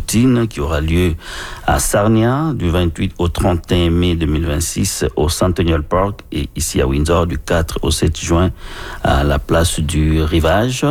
Poutine qui aura lieu à Sarnia du 28 au 31 mai 2026 au Centennial Park et ici à Windsor du 4 au 7 juin à la place du Rivage.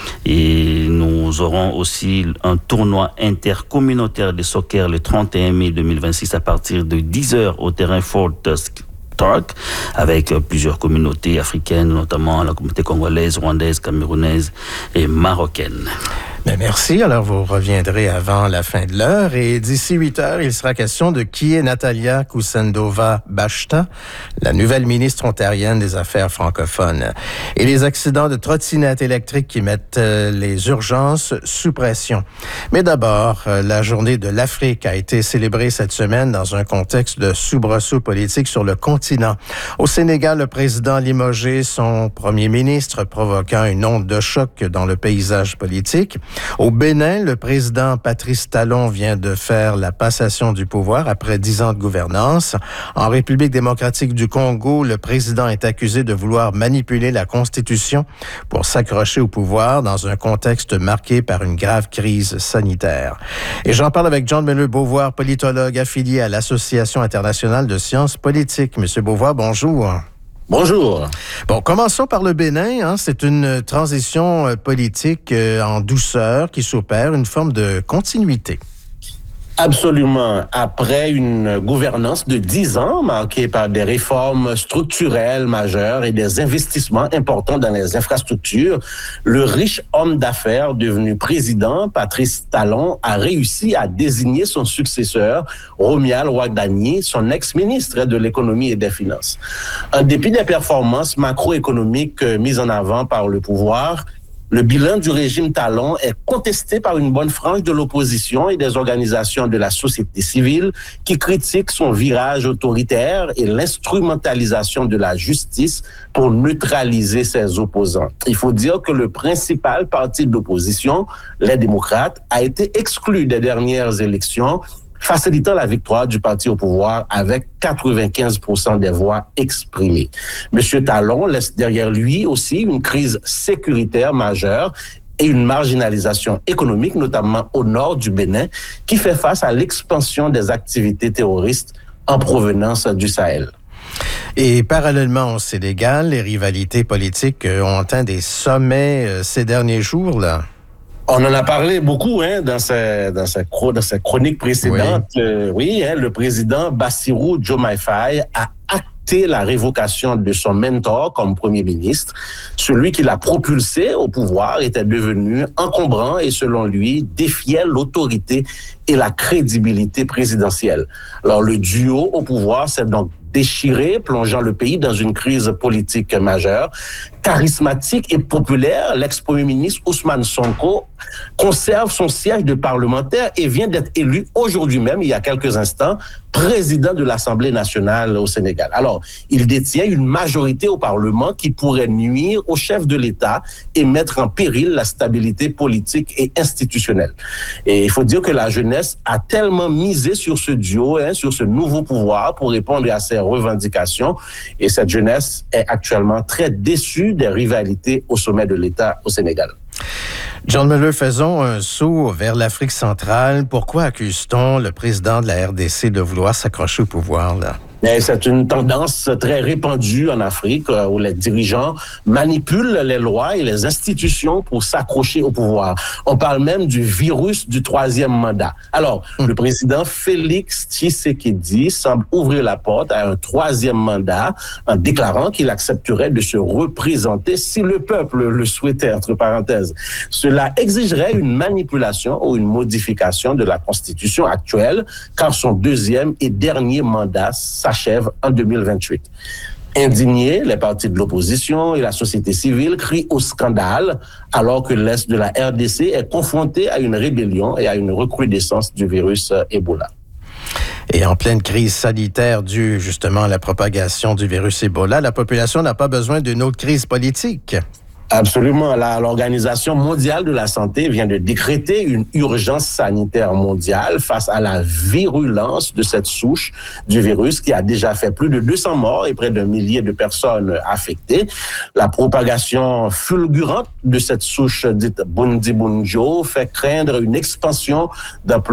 Et nous aurons aussi un tournoi intercommunautaire de soccer le 31 mai 2026 à partir de 10h au terrain Fort Stark avec plusieurs communautés africaines, notamment la communauté congolaise, rwandaise, camerounaise et marocaine. Ben merci. Alors, vous reviendrez avant la fin de l'heure et d'ici 8 heures, il sera question de qui est Natalia Kusendova-Bashta, la nouvelle ministre ontarienne des Affaires francophones, et les accidents de trottinettes électriques qui mettent les urgences sous pression. Mais d'abord, la journée de l'Afrique a été célébrée cette semaine dans un contexte de soubresaut politique sur le continent. Au Sénégal, le président a limogé son premier ministre, provoquant une onde de choc dans le paysage politique. Au Bénin, le président Patrice Talon vient de faire la passation du pouvoir après 10 ans de gouvernance. En République démocratique du Congo, le président est accusé de vouloir manipuler la Constitution pour s'accrocher au pouvoir dans un contexte marqué par une grave crise sanitaire. Et j'en parle avec John Miller-Beauvoir, politologue affilié à l'Association internationale de sciences politiques. Monsieur Beauvoir, bonjour. Bonjour. Bon, commençons par le Bénin. C'est une transition politique en douceur qui s'opère, une forme de continuité. Absolument. Après une gouvernance de 10 ans marquée par des réformes structurelles majeures et des investissements importants dans les infrastructures, le riche homme d'affaires devenu président, Patrice Talon, a réussi à désigner son successeur, Romuald Ouagdagni, son ex-ministre de l'économie et des finances. En dépit des performances macroéconomiques mises en avant par le pouvoir, le bilan du régime Talon est contesté par une bonne frange de l'opposition et des organisations de la société civile qui critiquent son virage autoritaire et l'instrumentalisation de la justice pour neutraliser ses opposants. Il faut dire que le principal parti d'opposition, les démocrates, a été exclu des dernières élections, facilitant la victoire du parti au pouvoir avec 95% des voix exprimées. Monsieur Talon laisse derrière lui aussi une crise sécuritaire majeure et une marginalisation économique, notamment au nord du Bénin, qui fait face à l'expansion des activités terroristes en provenance du Sahel. Et parallèlement au Sénégal, les rivalités politiques ont atteint des sommets ces derniers jours, là. On en a parlé beaucoup dans sa chronique précédente. Oui, le président Bassirou Diomaye Faye a acté la révocation de son mentor comme premier ministre. Celui qui l'a propulsé au pouvoir était devenu encombrant et, selon lui, défiait l'autorité et la crédibilité présidentielle. Alors, le duo au pouvoir s'est donc déchiré, plongeant le pays dans une crise politique majeure. Charismatique et populaire, l'ex-premier ministre Ousmane Sonko conserve son siège de parlementaire et vient d'être élu aujourd'hui même, il y a quelques instants, président de l'Assemblée nationale au Sénégal. Alors, il détient une majorité au Parlement qui pourrait nuire au chef de l'État et mettre en péril la stabilité politique et institutionnelle. Et il faut dire que la jeunesse a tellement misé sur ce duo, sur ce nouveau pouvoir pour répondre à ses revendications. Et cette jeunesse est actuellement très déçue des rivalités au sommet de l'État au Sénégal. John Muller, faisons un saut vers l'Afrique centrale. Pourquoi accuse-t-on le président de la RDC de vouloir s'accrocher au pouvoir, là? Mais c'est une tendance très répandue en Afrique où les dirigeants manipulent les lois et les institutions pour s'accrocher au pouvoir. On parle même du virus du troisième mandat. Alors, le président Félix Tshisekedi semble ouvrir la porte à un troisième mandat en déclarant qu'il accepterait de se représenter si le peuple le souhaitait, entre parenthèses. Cela exigerait une manipulation ou une modification de la Constitution actuelle, car son deuxième et dernier mandat s'achève en 2028. Indignés, les partis de l'opposition et la société civile crient au scandale alors que l'Est de la RDC est confronté à une rébellion et à une recrudescence du virus Ebola. Et en pleine crise sanitaire due justement à la propagation du virus Ebola, la population n'a pas besoin d'une autre crise politique. Absolument. L'Organisation mondiale de la santé vient de décréter une urgence sanitaire mondiale face à la virulence de cette souche du virus qui a déjà fait plus de 200 morts et près d'1 millier de personnes affectées. La propagation fulgurante de cette souche dite Bundibugyo fait craindre une expansion d'un